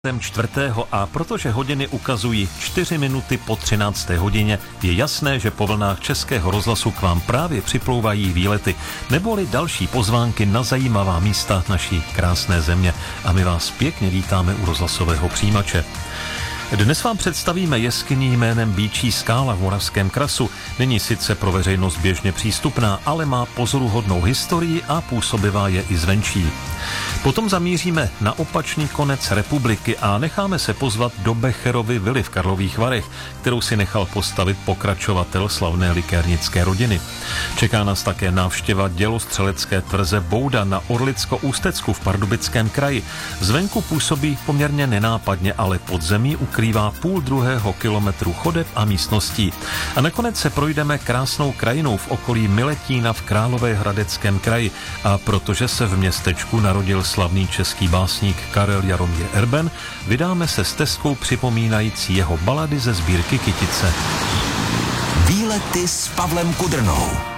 čtvrtého a protože hodiny ukazují 4 minuty po 13. hodině, je jasné, že po vlnách Českého rozhlasu k vám právě připlouvají výlety neboli další pozvánky na zajímavá místa naší krásné země a my vás pěkně vítáme u rozhlasového přijímače. Dnes vám představíme jeskyni jménem Býčí skála v Moravském Krasu. Není sice pro veřejnost běžně přístupná, ale má pozoruhodnou historii a působivá je i zvenčí. Potom zamíříme na opačný konec republiky a necháme se pozvat do Becherovy vily v Karlových Varech, kterou si nechal postavit pokračovatel slavné likérnické rodiny. Čeká nás také návštěva dělostřelecké tvrze Bouda na Orlicko-Ústecku v Pardubickém kraji. Zvenku působí poměrně nenápadně, ale pod zemí ukrývá 1,5 kilometru chodeb a místností. A nakonec se projdeme krásnou krajinou v okolí Miletína v Královéhradeckém kraji. A protože se v městečku narodil slavný český básník Karel Jaromír Erben, vydáme se stezkou připomínající jeho balady ze sbírky Kytice. Výlety s Pavlem Kudrnou.